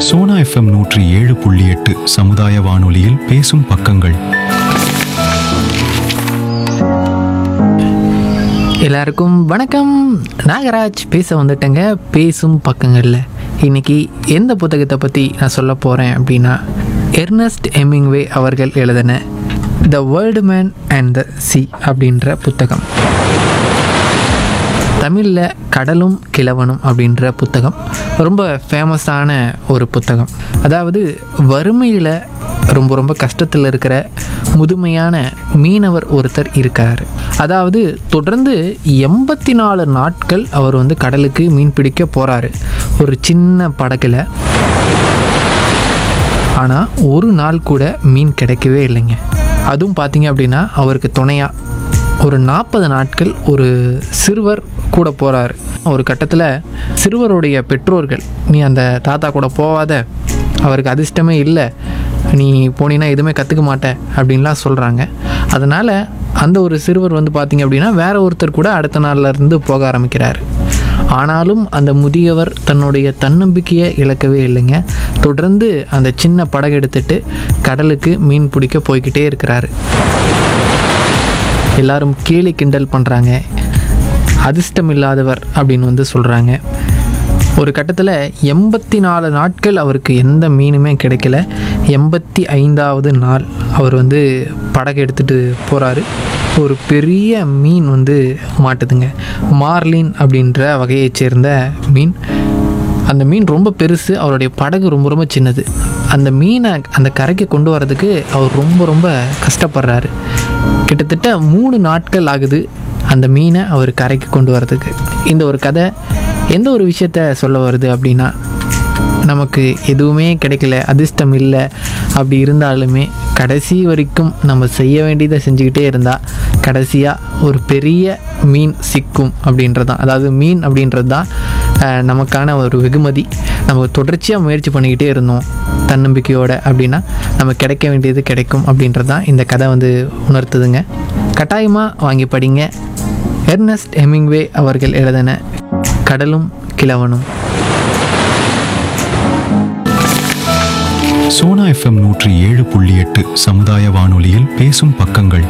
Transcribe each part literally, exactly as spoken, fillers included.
Sona FM நூற்றி ஏழு புள்ளி எட்டு சமுதாய வானொலியில் பேசும் பக்கங்கள். எல்லாருக்கும் வணக்கம். நாகராஜ் பேச வந்துட்டேங்க. பேசும் பக்கங்களில் இன்னைக்கு எந்த புத்தகத்தை பற்றி நான் சொல்ல போகிறேன் அப்படின்னா, எர்னஸ்ட் ஹெமிங்வே அவர்கள் எழுதின the world man and the C அப்படின்ற புத்தகம். தமிழில் கடலும் கிழவனும் அப்படின்ற புத்தகம் ரொம்ப ஃபேமஸான ஒரு புத்தகம். அதாவது வறுமையில் ரொம்ப ரொம்ப கஷ்டத்தில் இருக்கிற முதுமையான மீனவர் ஒருத்தர் இருக்கார். அதாவது தொடர்ந்து எண்பத்தி நாலு நாட்கள் அவர் வந்து கடலுக்கு மீன் பிடிக்க போகிறாரு ஒரு சின்ன படகுல. ஆனால் ஒரு நாள் கூட மீன் கிடைக்கவே இல்லைங்க. அதுவும் பார்த்தீங்க அப்படின்னா அவருக்கு துணையாக ஒரு நாற்பது நாட்கள் ஒரு சிறுவர் கூட போகிறாரு. ஒரு கட்டத்தில் சிறுவருடைய பெற்றோர்கள், நீ அந்த தாத்தா கூட போகாத, அவருக்கு அதிர்ஷ்டமே இல்லை, நீ போனீன்னா எதுவுமே கற்றுக்க மாட்டேன் அப்படின்லாம் சொல்கிறாங்க. அதனால் அந்த ஒரு சிறுவர் வந்து பார்த்திங்க அப்படின்னா வேற ஒருத்தர் கூட அடுத்த நாள்லேருந்து போக ஆரம்பிக்கிறார். ஆனாலும் அந்த முதியவர் தன்னுடைய தன்னம்பிக்கையை இழக்கவே இல்லைங்க. தொடர்ந்து அந்த சின்ன படகு எடுத்துட்டு கடலுக்கு மீன் பிடிக்க போய்கிட்டே இருக்கிறாரு. எல்லாரும் கேலி கிண்டல் பண்ணுறாங்க, அதிர்ஷ்டம் இல்லாதவர் அப்படின்னு வந்து சொல்கிறாங்க. ஒரு கட்டத்தில் எண்பத்தி நாலு நாட்கள் அவருக்கு எந்த மீனுமே கிடைக்கல. எண்பத்தி ஐந்தாவது நாள் அவர் வந்து படகு எடுத்துகிட்டு போகிறாரு. ஒரு பெரிய மீன் வந்து மாட்டுதுங்க. மார்லின் அப்படின்ற வகையைச் சேர்ந்த மீன். அந்த மீன் ரொம்ப பெருசு, அவருடைய படகு ரொம்ப ரொம்ப சின்னது. அந்த மீனை அந்த கரைக்கு கொண்டு வரதுக்கு அவர் ரொம்ப ரொம்ப கஷ்டப்படுறாரு. கிட்டத்தட்ட மூணு நாட்கள் ஆகுது அந்த மீனை அவர் கரைக்கு கொண்டு வரதுக்கு. இந்த ஒரு கதை எந்த ஒரு விஷயத்த சொல்ல வருது அப்படின்னா, நமக்கு எதுவுமே கிடைக்கல, அதிர்ஷ்டம் இல்லை, அப்படி இருந்தாலுமே கடைசி வரைக்கும் நம்ம செய்ய வேண்டியதை செஞ்சுக்கிட்டே இருந்தால் கடைசியாக ஒரு பெரிய மீன் சிக்கும் அப்படின்றது தான். அதாவது மீன் அப்படின்றது தான் நமக்கான ஒரு வெகுமதி. நம்ம தொடர்ச்சியாக முயற்சி பண்ணிக்கிட்டே இருந்தோம் தன்னம்பிக்கையோடு அப்படின்னா நம்ம கிடைக்க வேண்டியது கிடைக்கும் அப்படின்றது தான் இந்த கதை வந்து உணர்த்துதுங்க. கட்டாயமாக வாங்கி படிங்க. எர்னஸ்ட் ஹெமிங்வே அவர்கள் எழுதின கடலும் கிழவனும். சோனா எஃப்எம் நூற்றி ஏழு புள்ளி எட்டு சமுதாய வானொலியில் பேசும் பக்கங்கள்.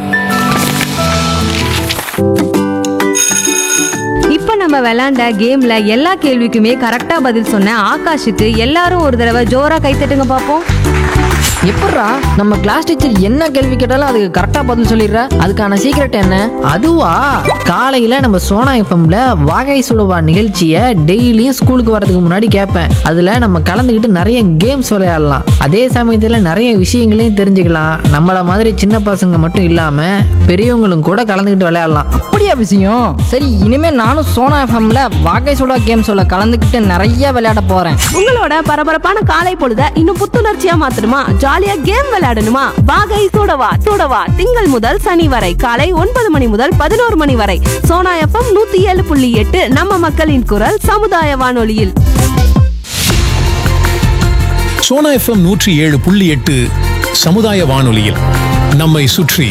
இப்ப நம்ம விளையாண்ட கேம்ல எல்லா கேள்விக்குமே கரெக்டா பதில் சொன்ன ஆகாஷுக்கு எல்லாரும் ஒரு தடவை ஜோரா கைத்தட்டுங்க பாப்போம். எப்பட்றா நம்ம கிளாஸ் டீச்சர் என்ன கேள்வி கேட்டாலும் அதுக்கு கரெக்டா பதில் சொல்லிடுற? அதுக்கான சீக்ரெட் என்ன? அதுவா, காலையில் நம்ம சோனா எஃப்எம்ல வாகை சுடுவா நிகழ்ச்சியை டெய்லியும் ஸ்கூலுக்கு வரதுக்கு முன்னாடி கேட்பேன். அதில் நம்ம கலந்துக்கிட்டு நிறைய கேம்ஸ் விளையாடலாம். அதே சமயத்தில் நிறைய விஷயங்களையும் தெரிஞ்சுக்கலாம். நம்மளை மாதிரி சின்ன பசங்க மட்டும் இல்லாமல் பெரியவங்களும் கூட கலந்துக்கிட்டு விளையாடலாம். அப்படியா விஷயம்? சரி, இனிமே நானும் சோனா எஃப்எம்ல வாகை சுடா கேம் சொல்ல கலந்துக்கிட்டு நிறைய விளையாட போறேன். உங்களோட பரபரப்பான காலை பொழுத இன்னும் புத்துணர்ச்சியா மாத்தணுமா? ஜாலியா கேம் விளையாடணுமா? வாகை சூடவா சூடவா திங்கள் முதல் சனி வரை காலை ஒன்பது மணி முதல் பதினோரு மணி வரை சோனா எஃப்எம் நூத்தி ஏழு புள்ளி எட்டு நம்ம மக்களின் குரல் சமுதாய வானொலியில். சோனா எஃப்எம் நூற்றி ஏழு புள்ளி எட்டு சமுதாய வானொலியில் நம்மை சுற்றி.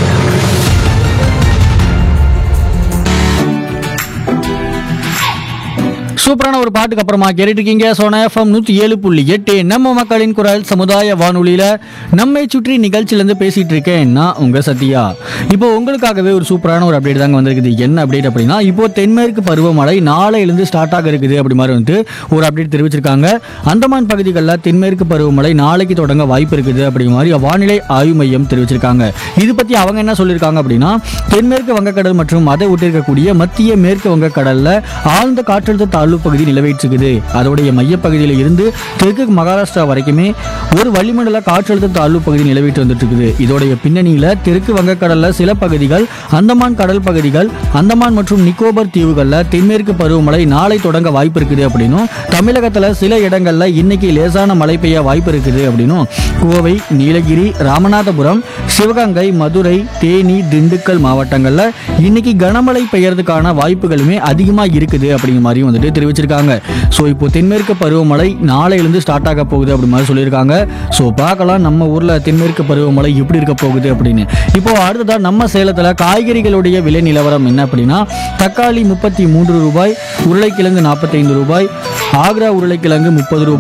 சூப்பரான ஒரு பாட்டுக்கு அப்புறமா கேட்டுட்டு இருக்கீங்க சோனா எஃப்எம் நூற்றி ஏழு புள்ளி எட்டு நம்ம மக்களின் குரல் சமுதாய வானொலியில் நம்மை சுற்றி நிகழ்ச்சியிலேருந்து பேசிகிட்டு இருக்கேன் நான் உங்கள் சத்யா. இப்போ உங்களுக்காகவே ஒரு சூப்பரான ஒரு அப்டேட் தாங்க வந்திருக்குது. என்ன அப்டேட் அப்படின்னா, இப்போ தென்மேற்கு பருவமழை நாளையிலிருந்து ஸ்டார்ட் ஆக இருக்குது அப்படி மாதிரி வந்து ஒரு அப்டேட் தெரிவிச்சிருக்காங்க. அந்தமான் பகுதிகளில் தென்மேற்கு பருவமழை நாளைக்கு தொடங்க வாய்ப்பு இருக்குது அப்படி மாதிரி வானிலை ஆய்வு மையம் தெரிவிச்சிருக்காங்க. இது பற்றி அவங்க என்ன சொல்லியிருக்காங்க அப்படின்னா, தென்மேற்கு வங்கக்கடல் மற்றும் அதை ஒட்டிருக்கக்கூடிய மத்திய மேற்கு வங்கக்கடலில் ஆழ்ந்த காற்றழுத்த தாழ்வு பகுதி நிலவிட்டிருக்குது. அதோடைய மையப்பகுதியில் இருந்து தெற்கு மகாராஷ்டிரா வரைக்குமே ஒரு வளிமண்டல காற்றழுத்த தாழ்வு பகுதி நிலவிட்டு வந்துட்டு இருக்குது. இதோடைய பின்னணியில் தெற்கு வங்கக்கடல்ல சில பகுதிகள், அந்தமான் கடல் பகுதிகள், அந்தமான் மற்றும் நிக்கோபர் தீவுகளில் தென்மேற்கு பருவமழை நாளை தொடங்க வாய்ப்பு இருக்குது அப்படின்னும், தமிழகத்தில் சில இடங்கள்ல இன்னைக்கு லேசான மழை பெய்ய வாய்ப்பு இருக்குது அப்படின்னும், கோவை, நீலகிரி, ராமநாதபுரம், சிவகங்கை, மதுரை, தேனி, திண்டுக்கல் மாவட்டங்கள்ல இன்னைக்கு கனமழை பெய்யறதுக்கான வாய்ப்புகளுமே அதிகமாக இருக்குது அப்படிங்கிற மாதிரி வந்துட்டு தெரிவிச்சிருக்காங்க. ஸோ இப்போ தென்மேற்கு பருவமழை நாளையிலிருந்து ஸ்டார்ட் ஆக போகுது அப்படி மாதிரி சொல்லியிருக்காங்க. ஸோ பார்க்கலாம் நம்ம ஊரில் தென்மேற்கு பருவமழை எப்படி இருக்க போகுது அப்படின்னு. இப்போ அடுத்ததான் நம்ம சேலத்தில் காய்கறிகளுடைய விலை நிலவரம் என்ன அப்படின்னா, தக்காளி முப்பத்தி மூன்று ரூபாய், உருளைக்கிழங்கு நாற்பத்தைந்து ரூபாய், ஆக்ரா உருளைக்கிழங்கு முப்பது ரூபாய்,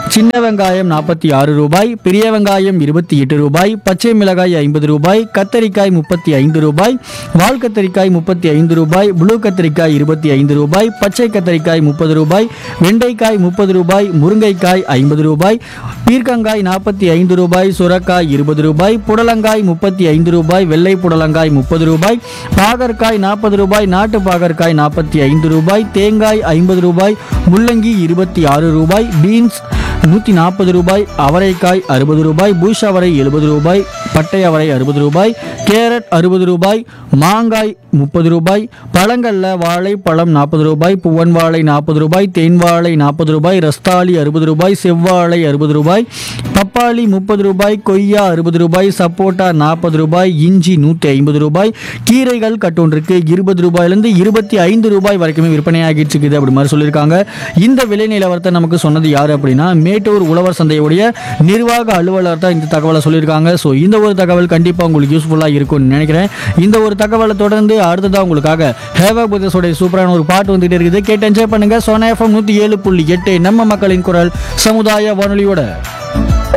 சின்ன வெங்காயம் நாற்பத்தி ஆறு ரூபாய், பெரிய வெங்காயம் இருபத்தி எட்டு ரூபாய், பச்சை மிளகாய் ஐம்பது ரூபாய், கத்தரிக்காய் முப்பத்தி ஐந்து ரூபாய், வால் கத்தரிக்காய் முப்பத்தி ஐந்து ரூபாய், ப்ளூ கத்தரிக்காய் இருபத்தி ஐந்து ரூபாய், பச்சை கத்தரிக்காய் முப்பது ரூபாய், வெண்டைக்காய் முப்பது ரூபாய், முருங்கைக்காய் ஐம்பது ரூபாய், பீர்க்கங்காய் நாற்பத்தி ஐந்து ரூபாய், சுரக்காய் இருபது ரூபாய், புடலங்காய் முப்பத்தி ஐந்து ரூபாய், வெள்ளை புடலங்காய் முப்பது ரூபாய், பாகற்காய் நாற்பது ரூபாய், நாட்டு பாகற்காய் நாற்பத்தி ஐந்து ரூபாய், தேங்காய் ஐம்பது ரூபாய், முள்ளங்கி இருபத்தி ஆறு ரூபாய், பீன்ஸ் நூற்றி நாற்பது ரூபாய், அவரைக்காய் அறுபது ரூபாய், பூஷ் அவரை எழுபது ரூபாய், பட்டை அவரை அறுபது ரூபாய், கேரட் அறுபது ரூபாய், மாங்காய் முப்பது ரூபாய், பழங்கள்ல வாழை பழம் நாற்பது ரூபாய், புவன் வாழை நாற்பது ரூபாய், தேன் வாழை நாற்பது ரூபாய், ரஸ்தாளி அறுபது ரூபாய், செவ்வாழை அறுபது ரூபாய், பப்பாளி முப்பது ரூபாய், கொய்யா அறுபது ரூபாய், சப்போட்டா நாற்பது ரூபாய், இஞ்சி நூற்றி ஐம்பது ரூபாய், கீரைகள் கட்டொன்றுக்கு இருபது ரூபாயிலிருந்து இருபத்தி ஐந்து ரூபாய் வரைக்குமே விற்பனையாகிட்டு இருக்குது அப்படி மாதிரி சொல்லியிருக்காங்க. இந்த விலை நிலவரத்தை நமக்கு சொன்னது யார் அப்படின்னா மேட்டூர் உழவர் சந்தையுடைய நிர்வாக அலுவலர் தான் இந்த தகவலை சொல்லியிருக்காங்க. ஸோ இந்த ஒரு தகவல் கண்டிப்பாக உங்களுக்கு யூஸ்ஃபுல்லாக இருக்கும்னு நினைக்கிறேன். இந்த ஒரு தகவலை தொடர்ந்து அடுத்ததாக உங்களுக்காக ஹேவா புத்தஸோடைய சூப்பரான ஒரு பாட்டு வந்துட்டு இருக்குது. கேட்டு என்ஜாய் பண்ணுங்க. சோனா எஃப்எம் நூற்றி ஏழு புள்ளி எட்டு நம்ம மக்களின் குரல் சமுதாய வானொலியோட